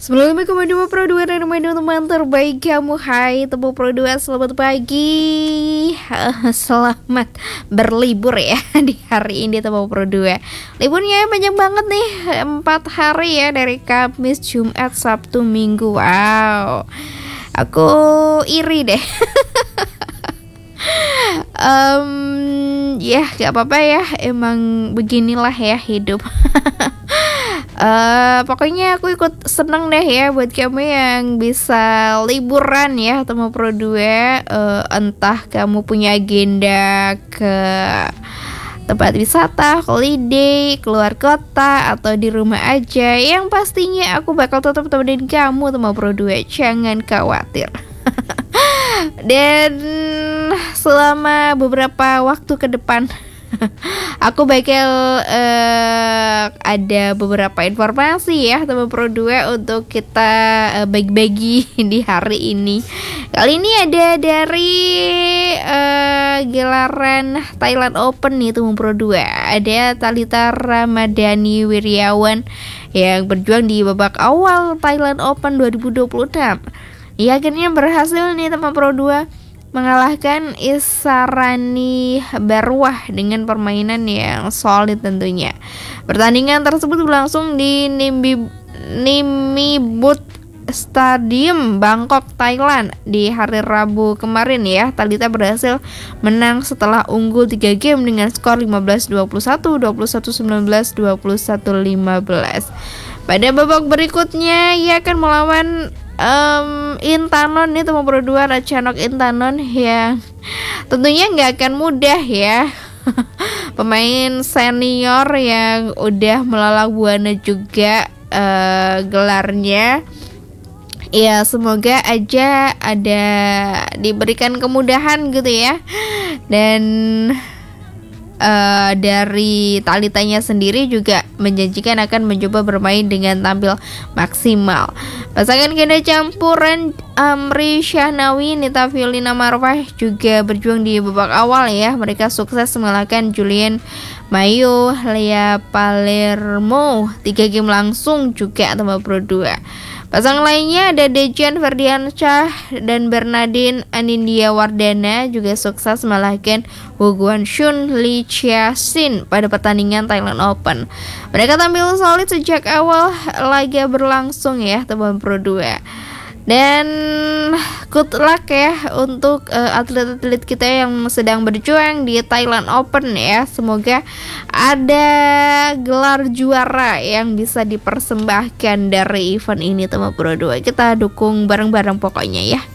Sebelumnya Komando Pro 2 dan teman terbaik kamu. Hai Temu Pro 2, selamat pagi. Selamat berlibur ya di hari ini Temu Pro 2. Liburnya panjang banget nih, 4 hari ya, dari Kamis, Jumat, Sabtu, Minggu. Wow, aku iri deh. Ya gak apa-apa ya, emang beginilah ya hidup. Pokoknya aku ikut seneng deh ya buat kamu yang bisa liburan ya Temu Pro 2. Entah kamu punya agenda ke tempat wisata, holiday, keluar kota, atau di rumah aja, yang pastinya aku bakal tetap temenin kamu Temu Pro 2. Jangan khawatir. Dan selama beberapa waktu ke depan aku bakal ada beberapa informasi ya Temu Pro 2 untuk kita bagi-bagi di hari ini. Kali ini ada dari gelaran Thailand Open nih Temu Pro 2. Ada Talitha Ramadhani Wiriawan yang berjuang di babak awal Thailand Open 2026. Ia akhirnya berhasil nih Temu Pro 2 mengalahkan Isarani Barwah dengan permainan yang solid tentunya. Pertandingan tersebut berlangsung di Nimibut Stadium, Bangkok, Thailand di hari Rabu kemarin ya. Talitha berhasil menang setelah unggul 3 game dengan skor 15-21, 21-19, 21-15. Pada babak berikutnya ia akan melawan Intanon nih Temu Pro 2, Ratchanok Intanon, yang tentunya nggak akan mudah ya. Pemain senior yang udah melolak buana juga gelarnya. Ya semoga aja ada diberikan kemudahan gitu ya. Dan dari Talithanya sendiri juga menjanjikan akan mencoba bermain dengan tampil maksimal. Pasangan ganda campuran Amri Syahnawi, Nita Violina Marwah juga berjuang di babak awal ya. Mereka sukses mengalahkan Julian Mayo, Lea Palermo 3 game langsung juga Temu Pro 2. Pasangan lainnya ada Dejan Ferdiansyah dan Bernardine Anindya Wardana juga sukses mengalahkan Wu Guanxun, Lee Chia Sin pada pertandingan Thailand Open. Mereka tampil solid sejak awal laga berlangsung ya Temu Pro 2. Dan good luck ya untuk atlet-atlet kita yang sedang berjuang di Thailand Open ya. Semoga ada gelar juara yang bisa dipersembahkan dari event ini Temu Pro 2. Kita dukung bareng-bareng pokoknya ya.